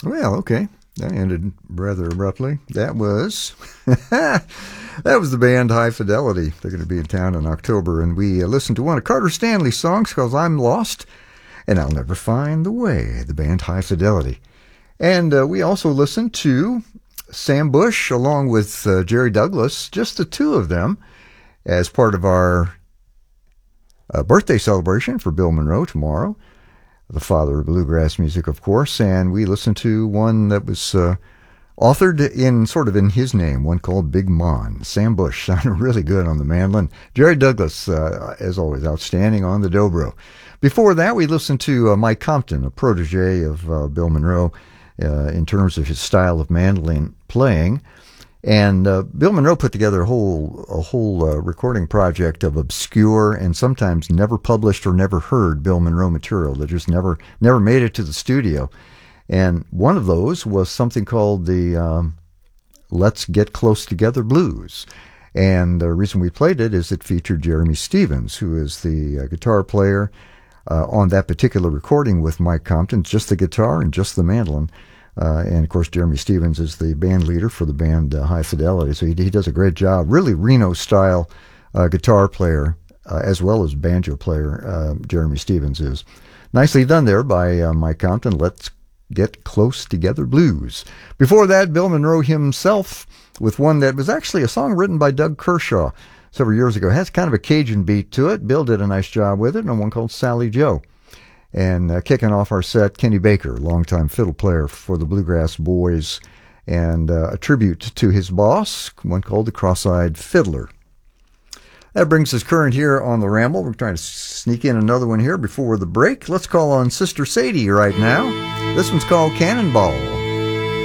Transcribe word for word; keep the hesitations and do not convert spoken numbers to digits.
Well, okay. That ended rather abruptly. That was that was the band High Fidelity. They're going to be in town in October, and we uh, listened to one of Carter Stanley's songs called "I'm Lost and I'll Never Find the Way." The band High Fidelity, and uh, we also listened to Sam Bush along with uh, Jerry Douglas, just the two of them, as part of our uh, birthday celebration for Bill Monroe tomorrow, the father of bluegrass music, of course. And we listened to one that was uh, authored in sort of in his name, one called Big Mon. Sam Bush sounded really good on the mandolin. Jerry Douglas, uh, as always, outstanding on the dobro. Before that, we listened to uh, Mike Compton, a protege of uh, Bill Monroe uh, in terms of his style of mandolin playing. And uh, Bill Monroe put together a whole a whole uh, recording project of obscure and sometimes never published or never heard Bill Monroe material that just never never made it to the studio. And one of those was something called the um, Let's Get Close Together Blues. And the reason we played it is it featured Jeremy Stevens, who is the uh, guitar player uh, on that particular recording with Mike Compton, just the guitar and just the mandolin. Uh, and, of course, Jeremy Stevens is the band leader for the band uh, High Fidelity, so he, he does a great job. Really Reno-style uh, guitar player, uh, as well as banjo player, uh, Jeremy Stevens is. Nicely done there by uh, Mike Compton. Let's Get Close Together Blues. Before that, Bill Monroe himself with one that was actually a song written by Doug Kershaw several years ago. It has kind of a Cajun beat to it. Bill did a nice job with it, and one called Sally Joe. And uh, kicking off our set, Kenny Baker, longtime fiddle player for the Bluegrass Boys, and uh, a tribute to his boss, one called the Cross-Eyed Fiddler. That brings us current here on the Ramble. We're trying to sneak in another one here before the break. Let's call on Sister Sadie right now. This one's called Cannonball.